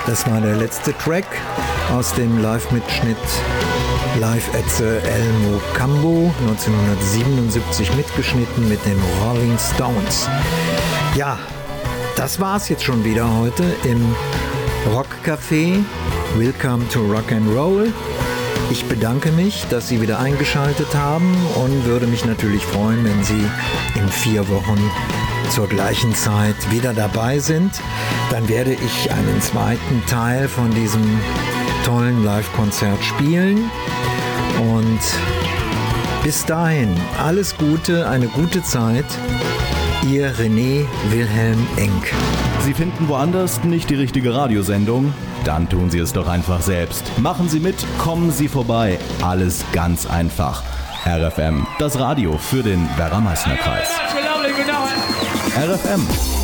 Das war der letzte Track aus dem Live-Mitschnitt Live at the El Mocambo, 1977 mitgeschnitten mit den Rolling Stones. Ja, das war's jetzt schon wieder heute im Rockcafé. Welcome to Rock and Roll. Ich bedanke mich, dass Sie wieder eingeschaltet haben und würde mich natürlich freuen, wenn Sie in 4 Wochen zur gleichen Zeit wieder dabei sind. Dann werde ich einen zweiten Teil von diesem tollen Live-Konzert spielen. Und bis dahin, alles Gute, eine gute Zeit. Ihr René Wilhelm Enck. Sie finden woanders nicht die richtige Radiosendung? Dann tun Sie es doch einfach selbst. Machen Sie mit, kommen Sie vorbei. Alles ganz einfach. RFM, das Radio für den Werra-Meißner-Kreis. RFM.